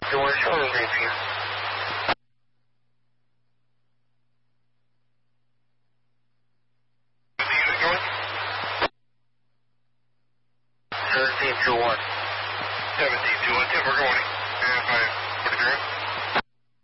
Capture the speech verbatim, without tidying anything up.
two one, show them green for you. seventeen two one. seventeen two one, Tim, we're going. And five forty-three.